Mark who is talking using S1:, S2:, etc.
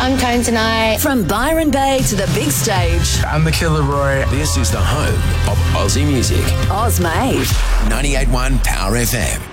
S1: I'm Tone Tonight.
S2: From Byron Bay to the big stage.
S3: I'm the Killer Roy.
S4: This is the home of Aussie music.
S2: Oz Made.
S4: 98.1 Power FM.